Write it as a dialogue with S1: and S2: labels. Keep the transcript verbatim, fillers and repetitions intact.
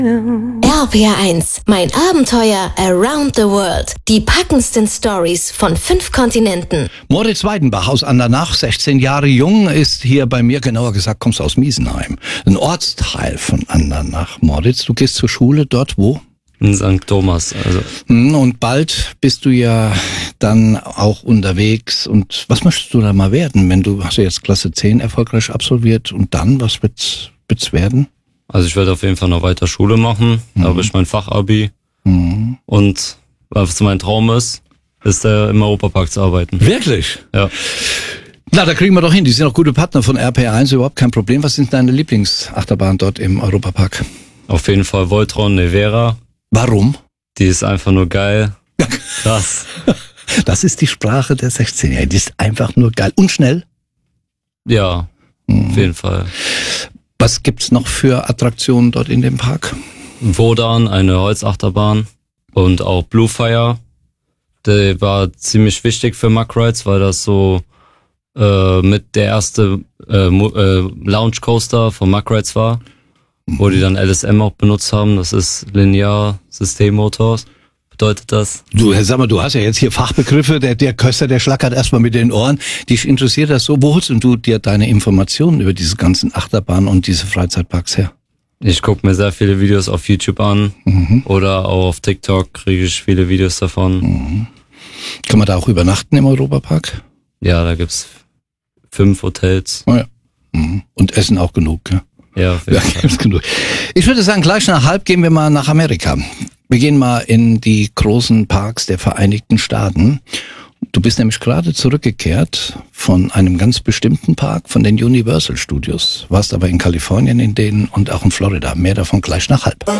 S1: R P R eins, mein Abenteuer around the world. Die packendsten Stories von fünf Kontinenten.
S2: Moritz Weidenbach aus Andernach, sechzehn Jahre jung, ist hier bei mir, genauer gesagt, kommst du aus Miesenheim. Ein Ortsteil von Andernach. Moritz, du gehst zur Schule dort wo?
S3: In Sankt Thomas. Also.
S2: Und bald bist du ja dann auch unterwegs. Und was möchtest du da mal werden, wenn du, hast du jetzt Klasse zehn erfolgreich absolviert und dann, was wird's, wird's werden?
S3: Also ich werde auf jeden Fall noch weiter Schule machen, da mhm. habe ich mein Fachabi mhm. und was mein Traum ist, ist äh, im Europapark zu arbeiten.
S2: Wirklich?
S3: Ja.
S2: Na, da kriegen wir doch hin, die sind auch gute Partner von R P R eins, überhaupt kein Problem. Was sind deine Lieblingsachterbahnen dort im Europapark?
S3: Auf jeden Fall Voltron Nevera.
S2: Warum?
S3: Die ist einfach nur geil. Krass.
S2: Das ist die Sprache der sechzehnjährigen, die ist einfach nur geil und schnell.
S3: Ja, mhm. auf jeden Fall.
S2: Was gibt's noch für Attraktionen dort in dem Park?
S3: Wodan, eine Holzachterbahn und auch Bluefire. Der war ziemlich wichtig für Mack Rides, weil das so äh, mit der erste äh, äh, Lounge Coaster von Mack Rides war, mhm. wo die dann L S M auch benutzt haben. Das ist Linear Systemmotors. Bedeutet das?
S2: Du, sag mal, du hast ja jetzt hier Fachbegriffe, der, der Köster, der schlackert erstmal mit den Ohren. Dich interessiert das so. Wo holst du dir deine Informationen über diese ganzen Achterbahnen und diese Freizeitparks her?
S3: Ich gucke mir sehr viele Videos auf YouTube an mhm. oder auch auf TikTok kriege ich viele Videos davon.
S2: Mhm. Kann man da auch übernachten im Europapark?
S3: Ja, da gibt's fünf Hotels.
S2: Oh ja. Mhm. Und Essen auch genug, ja?
S3: Ja, auf jeden Fall.
S2: Gibt's genug. Ich würde sagen, gleich nach halb gehen wir mal nach Amerika. Wir gehen mal in die großen Parks der Vereinigten Staaten. Du bist nämlich gerade zurückgekehrt von einem ganz bestimmten Park, von den Universal Studios. Warst aber in Kalifornien in denen und auch in Florida. Mehr davon gleich nach halb.